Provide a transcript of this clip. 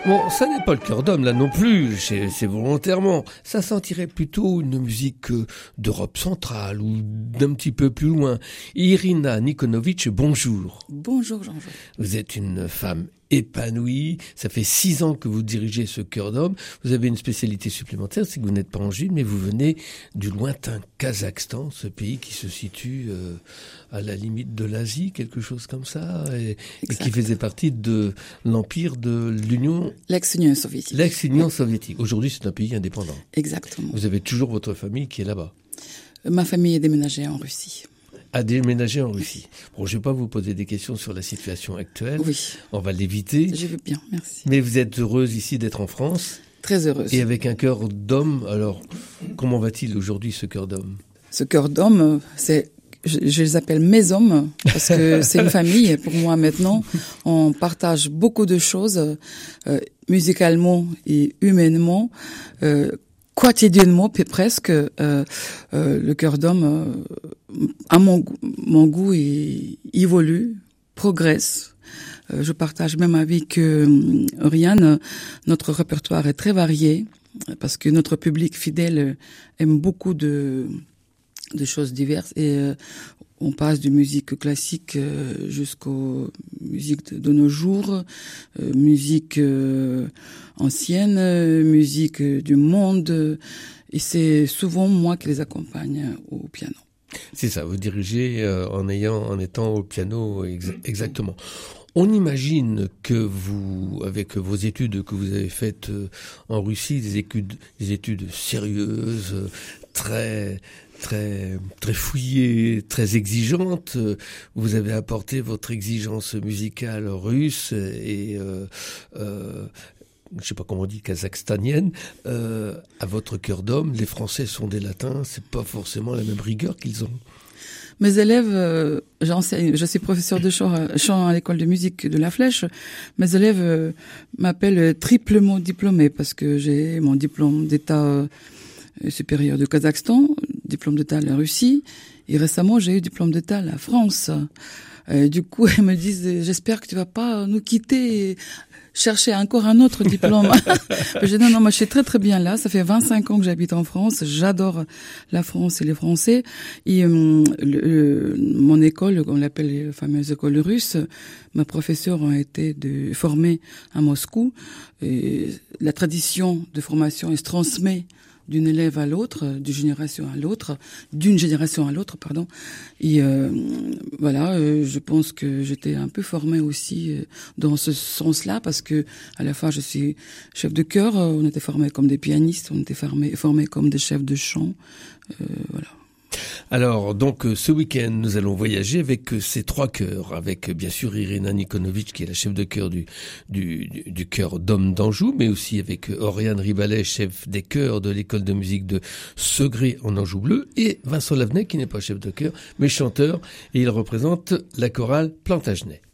Bon, ça n'est pas le cœur d'homme là non plus, c'est volontairement. Ça sentirait plutôt une musique d'Europe centrale ou d'un petit peu plus loin. Irina Nikonovic, bonjour. Bonjour Jean-Jean. Vous êtes une femme épanouie, ça fait 6 ans que vous dirigez ce cœur d'homme. Vous avez une spécialité supplémentaire, c'est que vous n'êtes pas en Chine, mais vous venez du lointain Kazakhstan, ce pays qui se situe à la limite de l'Asie, quelque chose comme ça, et qui faisait partie de l'empire de l'Union... L'ex-Union soviétique. L'ex-Union soviétique. Aujourd'hui, c'est un pays indépendant. Exactement. Vous avez toujours votre famille qui est là-bas. Ma famille est déménagée en Russie. A déménagé en Russie. Bon, je ne vais pas vous poser des questions sur la situation actuelle. Oui. On va l'éviter. Je veux bien, merci. Mais vous êtes heureuse ici d'être en France? Très heureuse. Et avec un cœur d'homme. Alors, comment va-t-il aujourd'hui, ce cœur d'homme? Ce cœur d'homme, je les appelle mes hommes, parce que c'est une famille pour moi maintenant. On partage beaucoup de choses, musicalement et humainement, quotidiennement presque. Le cœur d'homme, à mon goût, évolue, progresse. Je partage même avec Oriane, notre répertoire est très varié, parce que notre public fidèle aime beaucoup de choses diverses, et on passe de musique classique jusqu'aux musiques de nos jours, musique ancienne, musique du monde, et c'est souvent moi qui les accompagne au piano. C'est ça, vous dirigez en étant au piano exactement. On imagine que vous, avec vos études que vous avez faites en Russie, des études sérieuses, très fouillées, très exigeantes, vous avez apporté votre exigence musicale russe et je sais pas comment on dit, kazakhstanienne, à votre cœur d'homme. Les Français sont des latins, c'est pas forcément la même rigueur qu'ils ont. Mes élèves, j'enseigne, je suis professeur de chant à l'école de musique de La Flèche. Mes élèves m'appellent triplement diplômée, parce que j'ai mon diplôme d'état supérieur du Kazakhstan, diplôme d'état de la Russie, et récemment j'ai eu diplôme d'état de la France. Du coup, elles me disent, j'espère que tu vas pas nous quitter et chercher encore un autre diplôme. Je dis non, moi je suis très très bien là. Ça fait 25 ans que j'habite en France. J'adore la France et les Français. Et mon école, on l'appelle la fameuse école russe, mes professeurs ont été formés à Moscou. Et la tradition de formation elle se transmet d'une élève à l'autre, d'une génération à l'autre, pardon. Et voilà, je pense que j'étais un peu formée aussi dans ce sens-là, parce que à la fois je suis chef de chœur, on était formés comme des pianistes, on était formés comme des chefs de chant, voilà. Alors, donc, ce week-end, nous allons voyager avec ces 3 chœurs, avec bien sûr Irina Nikonovic, qui est la chef de chœur du chœur d'Homme d'Anjou, mais aussi avec Oriane Ribalet, chef des chœurs de l'école de musique de Segré en Anjou Bleu, et Vincent Lavenay, qui n'est pas chef de chœur, mais chanteur, et il représente la chorale Plantagenet.